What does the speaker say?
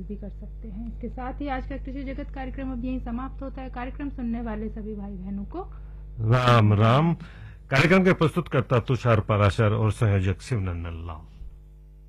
भी कर सकते हैं। इसके साथ ही आज का कृषि जगत कार्यक्रम अब यहीं समाप्त होता है। कार्यक्रम सुनने वाले सभी भाई बहनों को राम राम। कार्यक्रम के प्रस्तुतकर्ता तुषार पाराशर और संयोजक शिवनंदन लाल।